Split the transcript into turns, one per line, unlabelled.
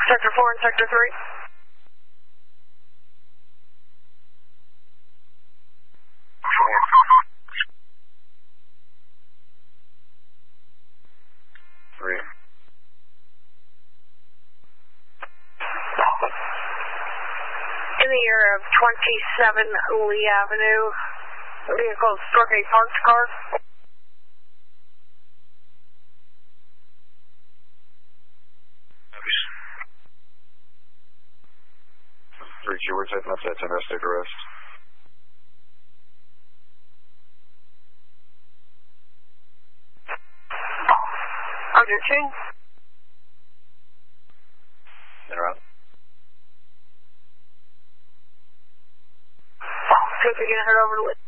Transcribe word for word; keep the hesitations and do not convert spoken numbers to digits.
Sector four and Sector three.
Three.
In the area of twenty-seven Lee Avenue, vehicle struck a parked car.
Three Q, we're taking up that ten arrest, take arrest.
Under two.
Interrupt.
See if we can head over to